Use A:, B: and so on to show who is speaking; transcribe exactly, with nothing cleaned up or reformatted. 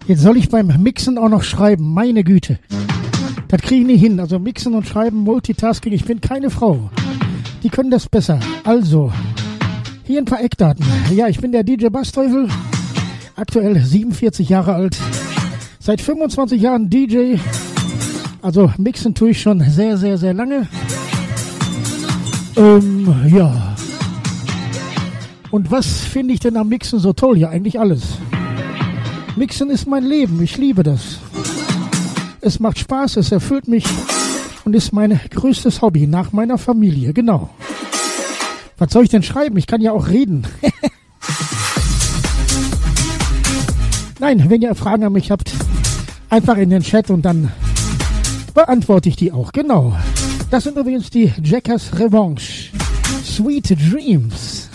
A: Jetzt soll ich beim Mixen auch noch schreiben, meine Güte. Das kriege ich nicht hin. Also Mixen und Schreiben, Multitasking, ich bin keine Frau. Die können das besser. Also, hier ein paar Eckdaten. Ja, ich bin der D J Bassteufel, aktuell siebenundvierzig Jahre alt, seit fünfundzwanzig Jahren D J, also mixen tue ich schon sehr, sehr, sehr lange. Ähm, ja. Und was finde ich denn am Mixen so toll? Ja, eigentlich alles. Mixen ist mein Leben, ich liebe das. Es macht Spaß, es erfüllt mich und ist mein größtes Hobby nach meiner Familie, genau. Was soll ich denn schreiben? Ich kann ja auch reden. Nein, wenn ihr Fragen an mich habt, einfach in den Chat und dann beantworte ich die auch, genau. Das sind übrigens die Jackers Revanche. Sweet Dreams.